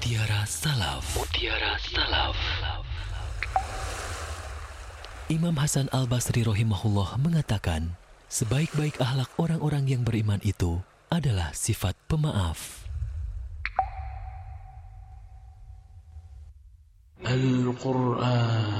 Mutiara Salaf. Mutiara Salaf. Imam Hasan Al-Basri rahimahullah mengatakan, sebaik-baik akhlak orang-orang yang beriman itu adalah sifat pemaaf. Al-Quran